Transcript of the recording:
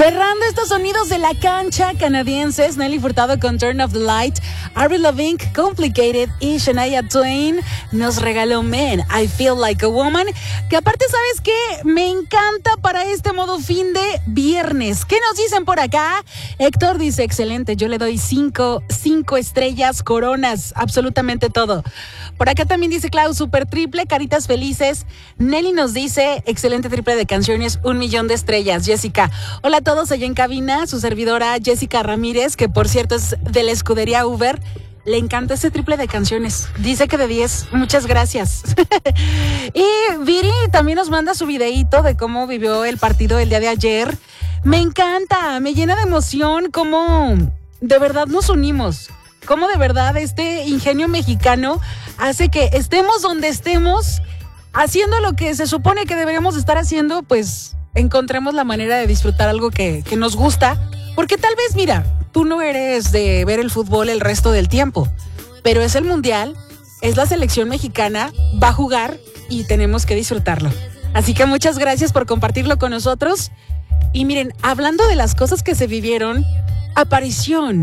Cerrando estos sonidos de la cancha canadienses, Nelly Furtado con Turn Off the Light, Avril Lavigne, Complicated y Shania Twain nos regaló Men, I Feel Like a Woman, que aparte, ¿sabes qué? Me encanta para este modo fin de viernes. ¿Qué nos dicen por acá? Héctor dice, excelente, yo le doy 5 estrellas, coronas, absolutamente todo. Por acá también dice Clau, super triple, caritas felices. Nelly nos dice, excelente triple de canciones, 1,000,000 de estrellas. Jessica, hola a todos allá en cabina, su servidora Jessica Ramírez, que por cierto es de la escudería Uber. Le encanta ese triple de canciones. Dice que de 10. Muchas gracias. Y Viri también nos manda su videíto de cómo vivió el partido el día de ayer. Me encanta, me llena de emoción cómo de verdad nos unimos. Cómo de verdad este ingenio mexicano hace que estemos donde estemos, haciendo lo que se supone que deberíamos estar haciendo, pues encontremos la manera de disfrutar algo que nos gusta. Porque tal vez, mira, tú no eres de ver el fútbol el resto del tiempo, pero es el mundial, es la selección mexicana, va a jugar y tenemos que disfrutarlo. Así que muchas gracias por compartirlo con nosotros. Y miren, hablando de las cosas que se vivieron, aparición